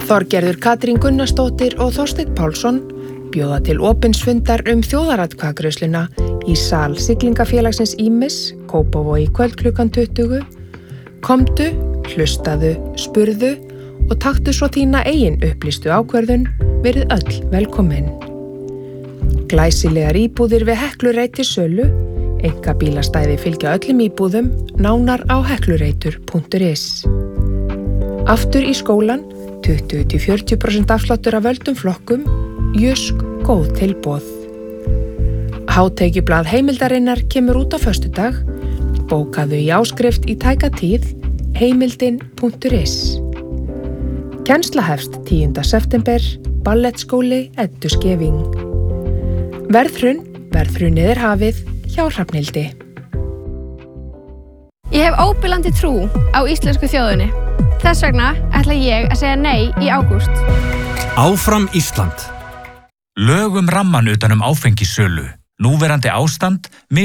Þorgerður Katrín Gunnarsdóttir og Þorsteinn Pálsson bjóða til opinnsfundar þjóðaratkvæðagreiðsluna í sal Siglingafélagsins Ýmis, Kópavogi kvöld klukkan 20. Komdu, hlustaðu, spurðu og taktu svo þína eigin upplýstu ákvörðun, verið öll velkomin. Glæsilegar íbúðir við Heklureit til sölu, einkabílastæði fylgja öllum íbúðum, nánar á heklureitur.is. Aftur í skólan, 20-40% afsláttur af völdum flokkum, Jysk góð tilboð. Hátekjublað heimildarinnar kemur út á föstudag, bókaðu í áskrift í tæka tíð, heimildin.is. Kennsla hefst 10. september, ballettskóli Eddu Skeving. Verðhrunnið hafið hjá Hrafnhildi. Ég hef óbilandi trú á íslensku þjóðinni. Þess vegna ætla ég að segja nei í ágúst. Áfram Ísland. Lög rammann utan áfengissölu. Núverandi ástand